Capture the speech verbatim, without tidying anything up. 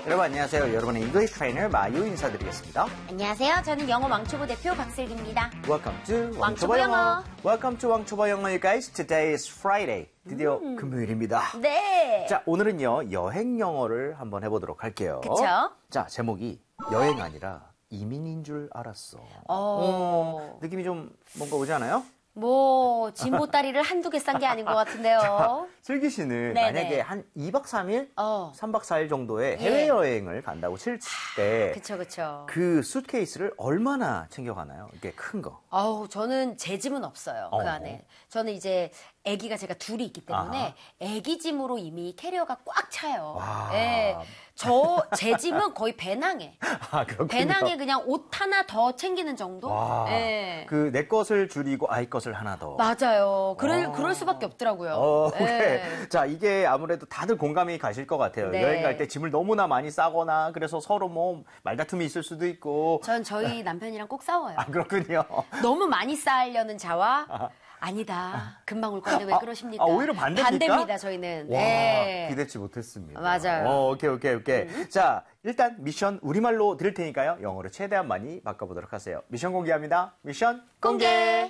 여러분 안녕하세요. 여러분의 English trainer 마유 인사드리겠습니다. 안녕하세요. 저는 영어 왕초보 대표 박슬기입니다. Welcome to 왕초보 영어. Welcome to 왕초보 영어, you guys. Today is Friday. 드디어 음. 금요일입니다. 네. 자, 오늘은요 여행 영어를 한번 해보도록 할게요. 그쵸? 자, 제목이 여행 아니라 이민인 줄 알았어. 어. 어, 느낌이 좀 뭔가 오지 않아요? 뭐 진보다리를 한두 개 싼 게 아닌 것 같은데요. 자, 슬기 씨는 네네. 만약에 한 이 박 삼 일, 어. 삼 박 사 일 정도의 예. 해외여행을 간다고 칠 때 그쵸, 그쵸. 그 수트케이스를 얼마나 챙겨가나요? 이게 큰 거. 어우, 저는 제 짐은 없어요. 그 어. 안에. 저는 이제 아기가 제가 둘이 있기 때문에 아하. 아기 짐으로 이미 캐리어가 꽉 차요. 와. 예. 저, 제 짐은 거의 배낭에. 아, 그렇군요. 배낭에 그냥 옷 하나 더 챙기는 정도? 와, 예. 그 내 것을 줄이고 아이 것을 하나 더. 맞아요. 그럴, 어. 그럴 수밖에 없더라고요. 어, 예. 그래. 자, 이게 아무래도 다들 공감이 가실 것 같아요. 네. 여행 갈 때 짐을 너무나 많이 싸거나 그래서 서로 뭐 말다툼이 있을 수도 있고. 전 저희 남편이랑 꼭 싸워요. 아, 그렇군요. 너무 많이 쌓으려는 자와 아니다. 금방 올 건데 왜 아, 그러십니까? 아, 오히려 반대입니까? 반대입니다, 저희는. 와, 네. 기대치 못했습니다. 맞아요. 어, 오케이, 오케이, 오케이. 음. 자, 일단 미션 우리말로 드릴 테니까요. 영어로 최대한 많이 바꿔보도록 하세요. 미션 공개합니다. 미션 공개! 공개!